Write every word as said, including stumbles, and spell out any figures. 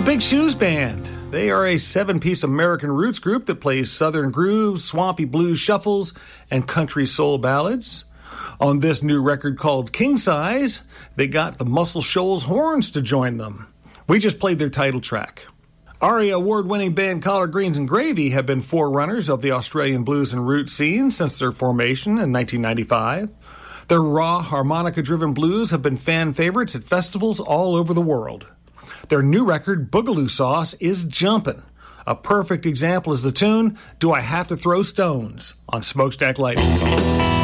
Big Shoes Band. They are a seven-piece American roots group that plays southern grooves, swampy blues shuffles, and country soul ballads. On this new record called King Size, they got the Muscle Shoals Horns to join them. We just played their title track. ARIA award-winning band Collard Greens and Gravy have been forerunners of the Australian blues and roots scene since their formation in nineteen ninety-five. Their raw, harmonica-driven blues have been fan favorites at festivals all over the world. Their new record, Boogaloo Sauce, is jumpin'. A perfect example is the tune, Do I Have to Throw Stones, on Smokestack Lightning.